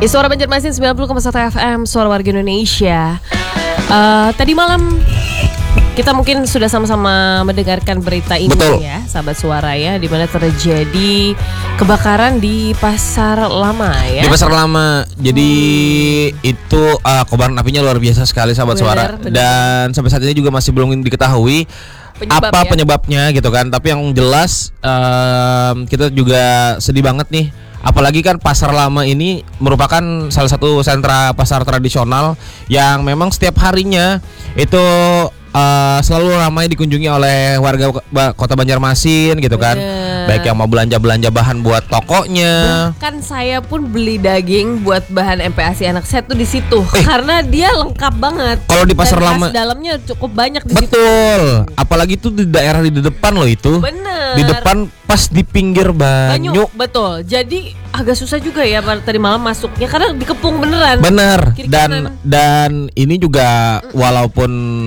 Suara Banjarmasin 90,1 FM, suara warga Indonesia. Tadi malam kita mungkin sudah sama-sama mendengarkan berita ini. Betul. Ya, sahabat suara ya, di mana terjadi kebakaran di Pasar Lama ya. Di Pasar Lama. Jadi itu kobaran apinya luar biasa sekali, sahabat suara. Bener. Dan sampai saat ini juga masih belum diketahui penyebabnya gitu kan. Tapi yang jelas kita juga sedih banget nih. Apalagi kan Pasar Lama ini merupakan salah satu sentra pasar tradisional yang memang setiap harinya itu selalu ramai dikunjungi oleh warga Kota Banjarmasin gitu kan. Baik yang mau belanja bahan buat tokonya. Bahkan saya pun beli daging buat bahan MPASI anak saya tuh di situ karena dia lengkap banget. Kalau di Pasar Dan Lama dalamnya cukup banyak di situ. Betul. Apalagi itu di daerah di depan loh itu. Bener. Di depan pas di pinggir Banyu. Betul. Jadi agak susah juga ya tadi malam masuknya karena dikepung beneran. Bener. Dan ini juga walaupun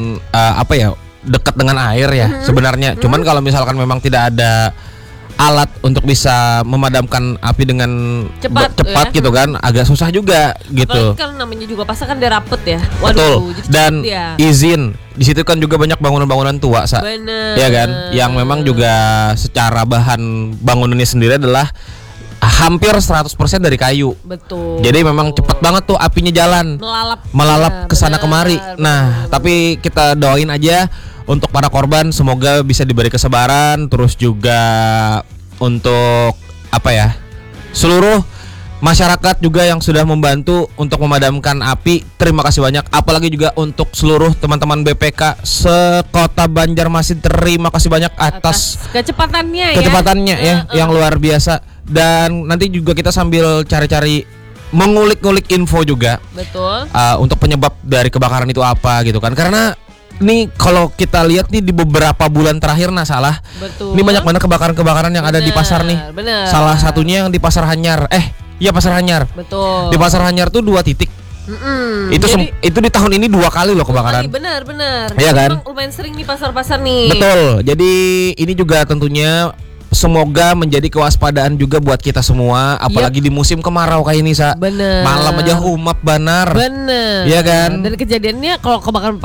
dekat dengan air ya sebenarnya. Cuman kalau misalkan memang tidak ada alat untuk bisa memadamkan api dengan cepat gitu kan, agak susah juga gitu. Apalagi kan namanya juga pasar kan dia rapet ya. Betul. Dan izin di situ kan juga banyak bangunan-bangunan tua, Bener. ya kan, yang memang juga secara bahan bangunannya sendiri adalah hampir 100% dari kayu. Betul. Jadi memang cepat banget tuh apinya jalan. Melalap kesana kemari. Nah, tapi kita doain aja untuk para korban semoga bisa diberi kesabaran, terus juga untuk seluruh masyarakat juga yang sudah membantu untuk memadamkan api. Terima kasih banyak. Apalagi juga untuk seluruh teman-teman BPK sekota Banjarmasin, terima kasih banyak atas kecepatannya ya yang luar biasa. Dan nanti juga kita sambil cari-cari mengulik-ngulik info juga. Betul. Untuk penyebab dari kebakaran itu apa gitu kan. Karena nih kalau kita lihat nih di beberapa bulan terakhir Betul. Ini banyak banget kebakaran-kebakaran yang ada di pasar nih. Bener. Salah satunya yang di Pasar Hanyar. Pasar Hanyar. Betul. Di Pasar Hanyar tuh 2 titik. Itu di tahun ini 2 kali loh kebakaran. Bener. Iya kan? Memang lumayan sering nih pasar-pasar nih. Betul. Jadi ini juga tentunya semoga menjadi kewaspadaan juga buat kita semua, apalagi di musim kemarau kayak ini, Bener. Malam aja humap banar. Bener. Iya kan? Dan kejadiannya kalau kebakaran